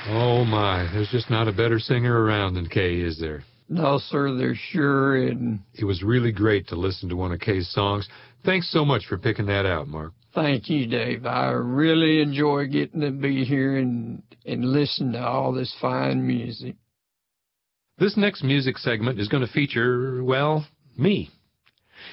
Oh, my. There's just not a better singer around than Kay, is there? No, sir, there sure isn't. It was really great to listen to one of Kay's songs. Thanks so much for picking that out, Mark. Thank you, Dave. I really enjoy getting to be here and listen to all this fine music. This next music segment is going to feature, well, me.